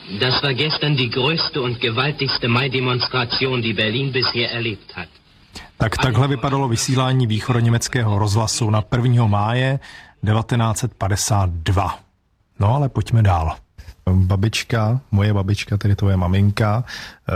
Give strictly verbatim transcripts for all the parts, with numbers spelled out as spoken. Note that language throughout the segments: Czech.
Das war gestern die größte und gewaltigste Mai-Demonstration, die Berlin bisher erlebt hat. Tak takhle vypadalo vysílání východoněmeckého rozhlasu na prvního máje devatenáct set padesát dva. No ale pojďme dál. Babička, moje babička, tedy tvoje maminka,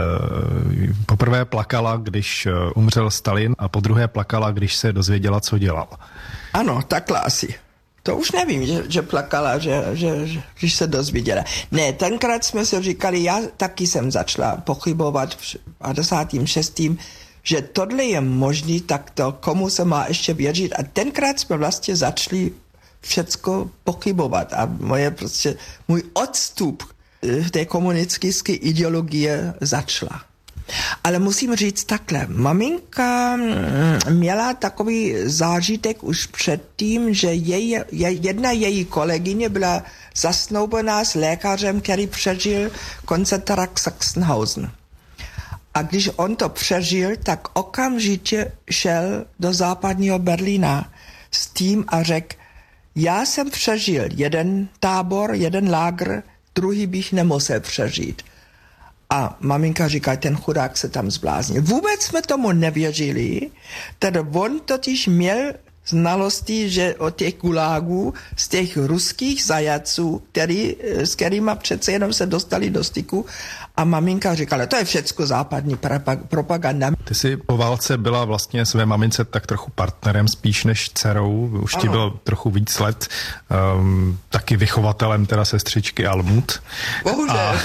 poprvé plakala, když umřel Stalin, a podruhé plakala, když se dozvěděla, co dělal. Ano, takhle asi. To už nevím, že, že plakala, že, že, že, když se dozvěděla. Ne, tenkrát jsme si říkali, já taky jsem začala pochybovat v padesátém šestém že tohle je možný, tak to komu se má ještě věřit. A tenkrát jsme vlastně začali všecko pochybovat. A moje prostě, můj odstup té komunistické ideologie začala. Ale musím říct takhle, maminka měla takový zážitek už předtím, že jej, jedna její kolegyně byla zasnoubená s lékařem, který přežil koncentrák Sachsenhausen. A když on to přežil, tak okamžitě šel do západního Berlína s tím a řekl, já jsem přežil jeden tábor, jeden lágr, druhý bych nemusel přežít. A maminka říká, ten chudák se tam zbláznil. Vůbec jsme tomu nevěřili, tedy on totiž měl znalosti, že od těch gulágů, z těch ruských zajatců, který, s kterýma přece jenom se dostali do styku, a maminka říkala, to je všecko západní propaganda. Ty jsi po válce byla vlastně své mamince tak trochu partnerem spíš než dcerou, už ti bylo trochu víc let, um, taky vychovatelem teda sestřičky Almut. Bohužel. A,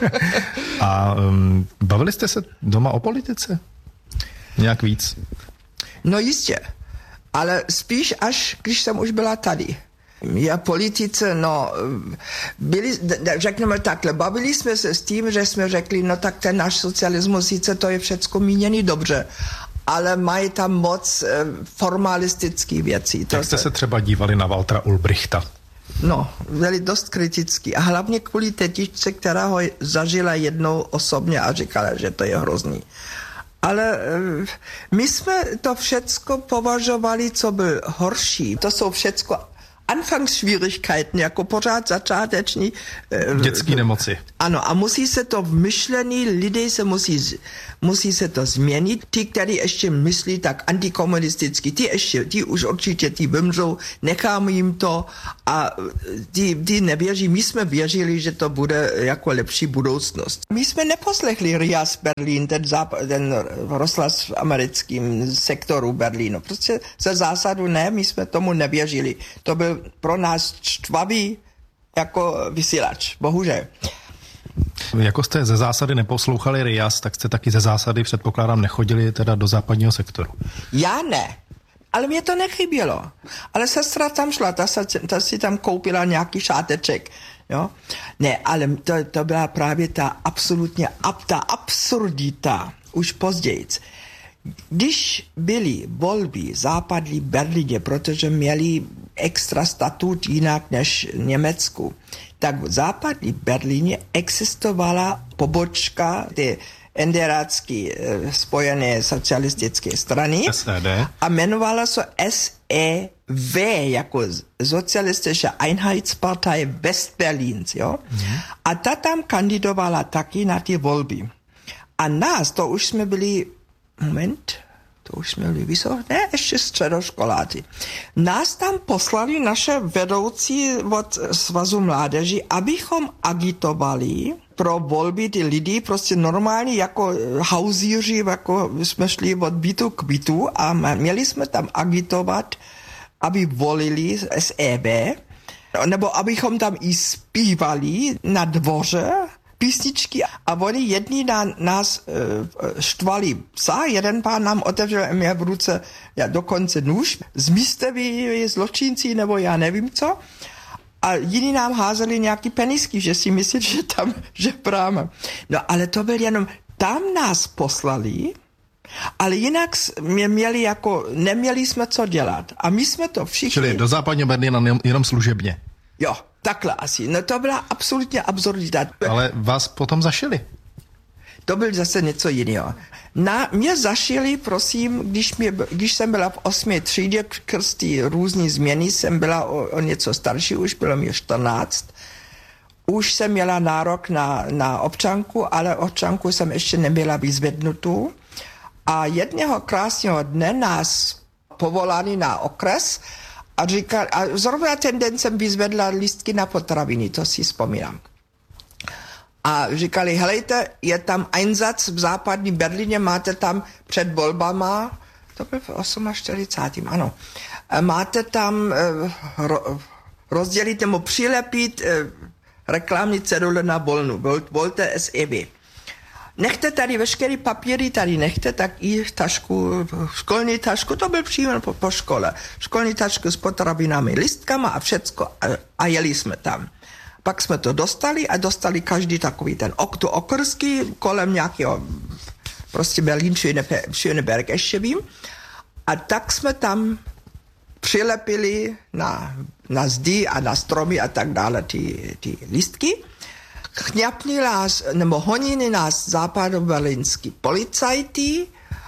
a um, bavili jste se doma o politice? Nějak víc? No jistě. Ale spíš až, když jsem už byla tady. Já politice, no, byli, řekneme takhle, bavili jsme se s tím, že jsme řekli, no tak ten náš socialismus, sice to je všecko míněný dobře, ale mají tam moc eh, formalistický věcí. Jak jste se třeba dívali na Waltera Ulbrichta? No, byli dost kritický a hlavně kvůli tetičce, která ho zažila jednou osobně a říkala, že to je hrozný. Ale my jsme to všecko považovali, co byl horší. To jsou všecko Anfangsschwierigkeiten, jako pořád začáteční. Dětský nemoci. Ano, a musí se to v myšlení, lidé se musí, musí se to změnit. Ti, kteří ještě myslí tak antikomunisticky, ti ještě, ti už určitě ti vymřou, necháme jim to a ti, ti nevěří. My jsme věřili, že to bude jako lepší budoucnost. My jsme neposlechli Rias Berlin, ten, záp- ten rozhlas v americkém sektoru Berlínu. Prostě ze zásadu ne, my jsme tomu nevěřili. To byl pro nás čtvavý jako vysílač, bohužel. Jako jste ze zásady neposlouchali Rias, tak jste taky ze zásady, předpokládám, nechodili teda do západního sektoru. Já ne, ale mě to nechybělo. Ale sestra tam šla, ta, se, ta si tam koupila nějaký šáteček. Jo? Ne, ale to, to byla právě ta absolutně ta absurdita, už později. Když byly volby západní Berlíně, protože měli extra statut jinak než v Německu, tak v západní Berlíně existovala pobočka té enderácké spojené socialistické strany S E D a jmenovala se S E W jako Sozialistische Einheitspartei Westberlins. Jo? Mm. A ta tam kandidovala taky na ty volby. A nás, to už jsme byli Moment, to už jsme byli vysoko, ne, ještě středoškoláci. Nás tam poslali naše vedoucí od Svazu mládeži, abychom agitovali pro volby ty lidi, prostě normálně jako hauzíři, jako jsme šli od bytu k bytu a měli jsme tam agitovat, aby volili S E B, nebo abychom tam i zpívali na dvoře písničky a oni jedni na nás e, štvali psa, jeden pán nám otevřel a měl v ruce ja, dokonce nůž, zmizte vy zločinci nebo já nevím co. A jiní nám házeli nějaký penisky, že si myslí, že tam, že práme. No ale to byl jenom, tam nás poslali, ale jinak jsme měli jako, neměli jsme co dělat. A my jsme to všichni... Čili do západního Berlína jenom služebně. Jo, takhle asi. No to byla absolutně absurdita. Ale vás potom zašili. To byl zase něco jiného. Na mě zašili, prosím, když, mě, když jsem byla v osmé třídě, krsty různý změny, jsem byla o, o něco starší, už bylo mě čtrnáct. už jsem měla nárok na, na občanku, ale občanku jsem ještě neměla vyzvednutou. A jednoho krásného dne nás povolali na okres a říkal, a zrovna ten den jsem vyzvedla lístky na potraviny, to si vzpomínám. A říkali, helejte, je tam Einsatz v západní Berlíně, máte tam před volbama, to byl v čtyřicátém osmém, ano, máte tam ro, rozdělit nebo přilepit reklamní cedule na volnu, volte S E B. Nechte tady veškeré papíry, tady nechte, tak i tašku, školní tašku, to byl příjem po, po škole. Školní tašku s potravinami, listkama a všecko a, a jeli jsme tam. Pak jsme to dostali a dostali každý takový ten ok, tu okrsky kolem nějakého, prostě Berlín, Schöneberg, ještě vím. A tak jsme tam přilepili na, na zdi a na stromy a tak dále ty, ty listky. Chňapni nás, nebo honili nás západoberlínský policajti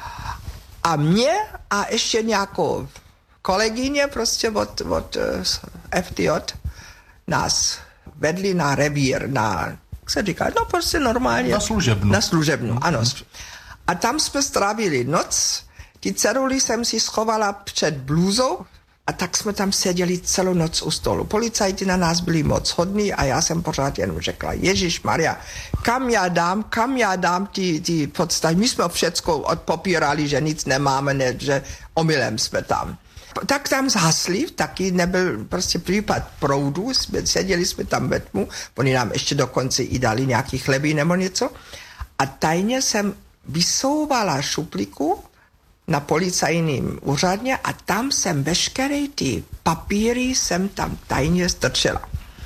a mě a ještě nějakou kolegyně prostě od, od F T J nás vedli na revír, na, jak se říká, no prostě normálně. Na služebnu. Na služebnu, ano. A tam jsme strávili noc, ty ceduly jsem si schovala před blůzou, a tak jsme tam seděli celou noc u stolu. Policajti na nás byli moc hodní a já jsem pořád jenom řekla, Ježišmarja, kam já dám, kam já dám ty, ty podstavy. My jsme všecko odpopírali, že nic nemáme, ne, že omylem jsme tam. Tak tam zhasli, taky nebyl prostě případ proudu, jsme, seděli jsme tam ve tmu, oni nám ještě dokonce i dali nějaký chleby nebo něco. A tajně jsem vysouvala šuplíku na policajním úřadně a tam jsem veškeré ty papíry jsem tam tajně strčila.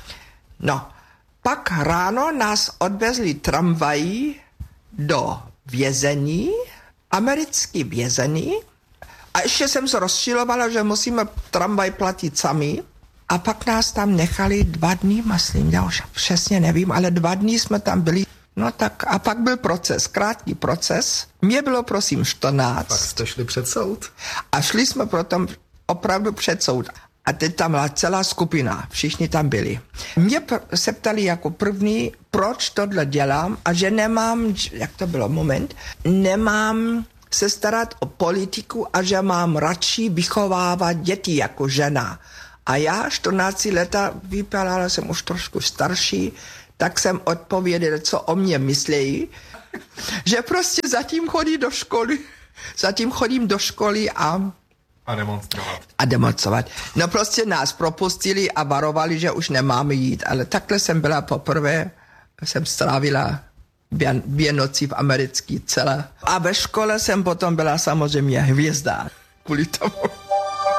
No, pak ráno nás odvezli tramvají do vězení, americký vězení, a ještě jsem se rozčilovala, že musíme tramvaj platit sami. A pak nás tam nechali dva dny, myslím, já už přesně nevím, ale dva dny jsme tam byli. No tak a pak byl proces, krátký proces. Mně bylo prosím čtrnáct. Pak jste šli před soud. A šli jsme potom opravdu před soud. A teď tam byla celá skupina, všichni tam byli. Mě pr- se ptali jako první, proč tohle dělám a že nemám, jak to bylo, moment, nemám se starat o politiku a že mám radši vychovávat děti jako žena. A já čtrnáct leta, vypadala jsem už trošku starší, tak jsem odpověděl, co o mě myslejí, že prostě zatím chodí do školy, zatím chodím do školy a A demonstrovat. A demonstrovat. No prostě nás propustili a varovali, že už nemáme jít, ale takhle jsem byla poprvé, jsem strávila dvě noci v americké celé. A ve škole jsem potom byla samozřejmě hvězda kvůli tomu.